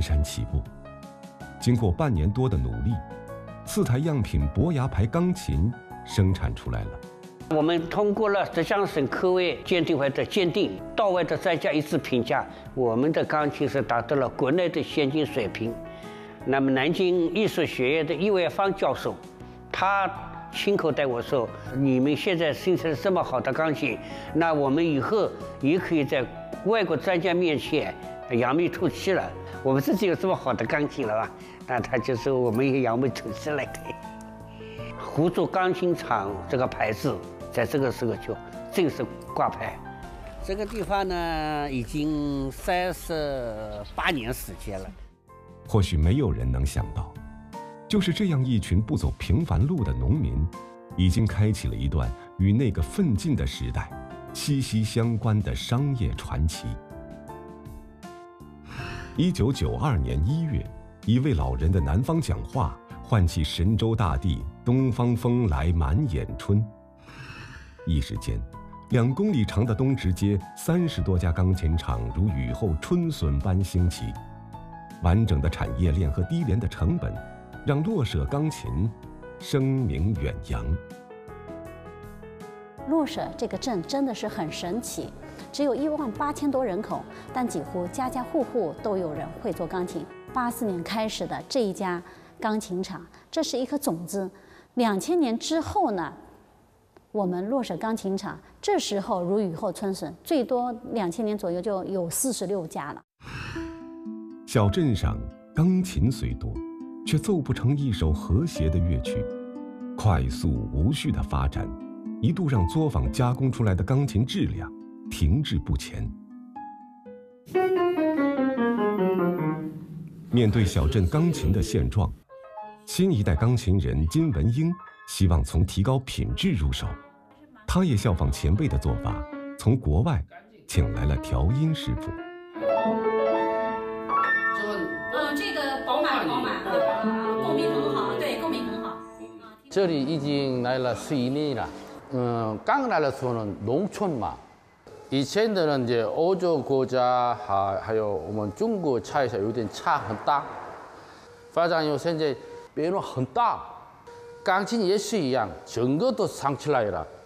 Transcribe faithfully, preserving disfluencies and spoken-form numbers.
姗姗起步。经过半年多的努力，四台样品伯牙牌钢琴生产出来了。 我们通过了浙江省科委鉴定会的鉴定，到位的专家一致评价，我们的钢琴是达到了国内的先进水平。那么南京艺术学院的易卫方教授，他亲口对我说：“你们现在生产这么好的钢琴，那我们以后也可以在外国专家面前扬眉吐气了。我们自己有这么好的钢琴了吧？”那他就说我们也扬眉吐气了。湖州钢琴厂这个牌子，在这个时候就正式挂牌。这个地方呢，已经三十八年时间了。 或许没有人能想到，就是这样一群不走平凡路的农民，已经开启了一段与那个奋进的时代息息相关的商业传奇。一九九二年一月，一位老人的南方讲话，唤起神州大地东方风来满眼春。一时间，两公里长的东直街三十多家钢琴厂如雨后春笋般兴起。完整的产业链和低廉的成本，让洛舍钢琴声名远扬。 洛舍这个镇真的是很神奇，只有一万八千多人口，但几乎家家户户都有人会做钢琴。八四年开始的这一家钢琴厂，这是一颗种子。两千年之后呢，我们洛舍钢琴厂这时候如雨后春笋，最多两千年左右就有四十六家了。 小镇上钢琴虽多，却奏不成一首和谐的乐曲。快速无序的发展，一度让作坊加工出来的钢琴质量停滞不前。面对小镇钢琴的现状，新一代钢琴人金文英希望从提高品质入手。他也效仿前辈的做法，从国外请来了调音师傅。 嗯，这个饱满饱满，共鸣很好，对，共鸣很好。 这里已经来了十一年了。嗯，刚来的时候呢，农村嘛，以前的人이제欧洲国家还还有我们中国差异有点差很大。发展以后现在变化很大，钢琴也是一样，整个都上起来了。